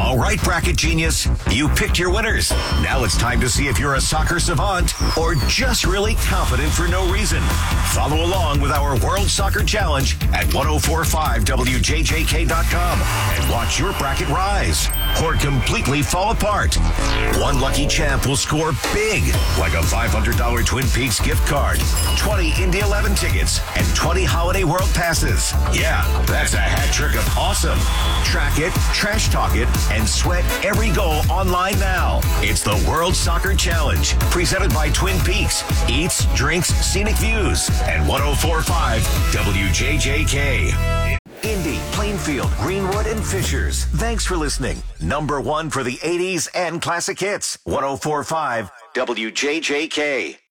All right, Bracket Genius, you picked your winners. Now it's time to see if you're a soccer savant or just really confident for no reason. Follow along with our World Soccer Challenge at 1045wjjk.com and watch your bracket rise or completely fall apart. One lucky champ will score big, like a $500 Twin Peaks gift card, 20 Indy 11 tickets, and 20 Holiday World passes. Yeah, that's a hat trick of awesome. Track it, trash talk it, and sweat every goal online now. It's the World Soccer Challenge, presented by Twin Peaks, Eats, Drinks, Scenic Views, and 1045 WJJK. Indy, Plainfield, Greenwood, and Fishers. Thanks for listening. Number one for the 80s and classic hits. 1045 WJJK.